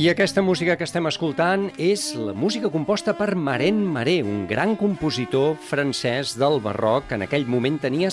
I aquesta música que estem escoltant és la música composta per Maren Maré, un gran compositor francès del barroc que en aquell moment tenia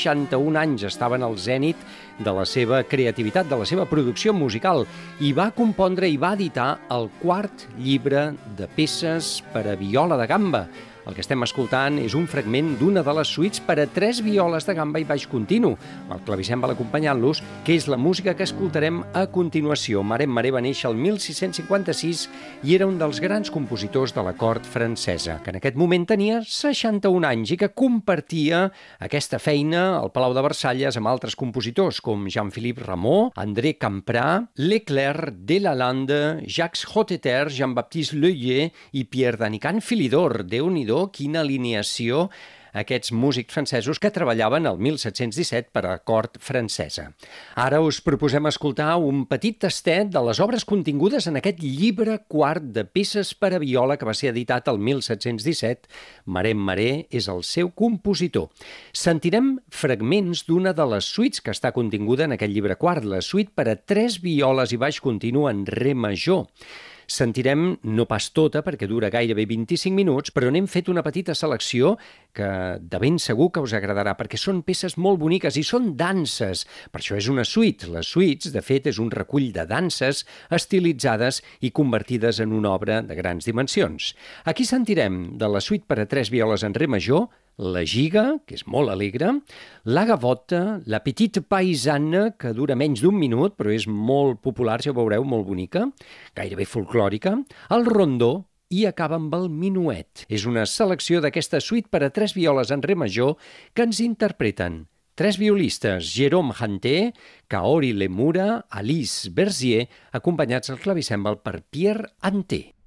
61 anys, estava en el zènit de la seva creativitat, de la seva producció musical, i va compondre i va editar el quart llibre de peces per a viola de gamba. El que estem escoltant és un fragment d'una de les suites per a 3 violes de gamba i baix continu, amb el clavicèmbal acompanyant-los, que és la música que escoltarem a continuació. Maren Maré va néixer el 1656 i era un dels grans compositors de la cort francesa, que en aquest moment tenia 61 anys i que compartia aquesta feina al Palau de Versalles amb altres compositors com Jean-Philippe Rameau, André Camprà, Leclerc, Delalande, Jacques Hotteter, Jean-Baptiste Leuillet i Pierre Danican Philidor. Déu-n'hi-do, quina alineació, aquests músics francesos que treballaven el 1717 per a la cort francesa. Ara us proposem escoltar un petit tastet de les obres contingudes en aquest llibre quart de peces per a viola que va ser editat el 1717. Maren Maré és el seu compositor. Sentirem fragments d'una de les suites que està continguda en aquest llibre quart, la suite per a 3 violes i baix continu en re major. Sentirem no pas tota, perquè dura gairebé 25 minuts, però n'hem fet una petita selecció que de ben segur que us agradarà, perquè són peces molt boniques i són danses. Per això és una suite. Les suites, de fet, és un recull de danses estilitzades i convertides en una obra de grans dimensions. Aquí sentirem de la suite per a 3 violes en re major la giga, que és molt alegre, la gavota, la petite paisane, que dura menys d'1 minut, però és molt popular, ja ho veureu, molt bonica, gairebé folclòrica, el rondó, i acaba amb el minuet. És una selecció d'aquesta suite per a 3 violes en re major que ens interpreten 3 violistes, Jérôme Hanté, Kaori Lemura, Alice Berzier, acompanyats al clavicèmbal per Pierre Hanté.